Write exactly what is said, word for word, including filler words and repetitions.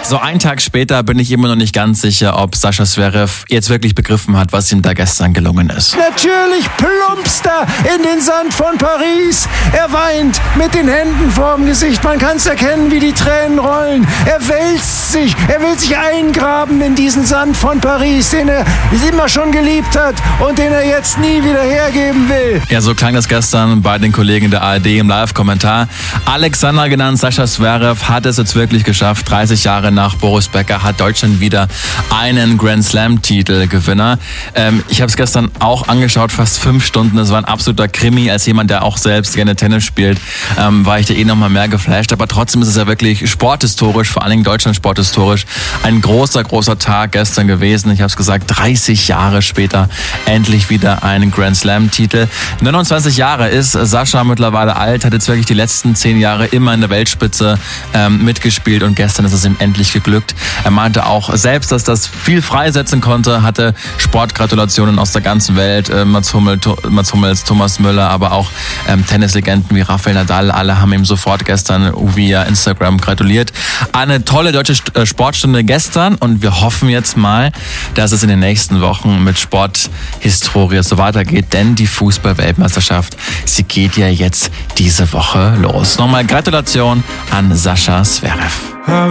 So einen Tag später bin ich immer noch nicht ganz sicher, ob Sascha Zverev jetzt wirklich begriffen hat, was ihm da gestern gelungen ist. Natürlich plumpst er in den Sand von Paris. Er weint mit den Händen vorm Gesicht. Man kann es erkennen, wie die Tränen rollen. Er wälzt sich. Er will sich eingraben in diesen Sand von Paris, den er immer schon geliebt hat und den er jetzt nie wieder hergeben will. Ja, so klang das gestern bei den Kollegen der A R D im Live-Kommentar. Alexander, genannt Sascha Zverev, hat es jetzt wirklich geschafft. dreißig Jahre nach Boris Becker hat Deutschland wieder einen Grand Slam-Titel-Gewinner. Ähm, ich habe es gestern auch angeschaut, fast fünf Stunden. Das war ein absoluter Krimi. Als jemand, der auch selbst gerne Tennis spielt, ähm, war ich da eh noch mal mehr geflasht. Aber trotzdem ist es ja wirklich sporthistorisch, vor allen Dingen Deutschland sporthistorisch, ein großer, großer Tag gestern gewesen. Ich habe es gesagt, dreißig Jahre später endlich wieder einen Grand Slam-Titel. neunundzwanzig Jahre ist Sascha mittlerweile alt, hat jetzt wirklich die letzten zehn Jahre immer in der Weltspitze ähm, mitgespielt und gestern ist es ihm endlich geglückt. Er meinte auch selbst, dass das viel freisetzen konnte, hatte Sportgratulationen aus der ganzen Welt, äh, Mats, Hummel, to, Mats Hummels, Thomas Müller, aber auch ähm, Tennislegenden wie Rafael Nadal, alle haben ihm sofort gestern via Instagram gratuliert. Eine tolle deutsche Sportstunde gestern und wir hoffen jetzt mal, dass es in den nächsten Wochen mit Sporthistorie so weitergeht, denn die Fußball-Weltmeisterschaft, sie geht ja jetzt diese Woche los. Nochmal Gratulation an Sascha Zverev.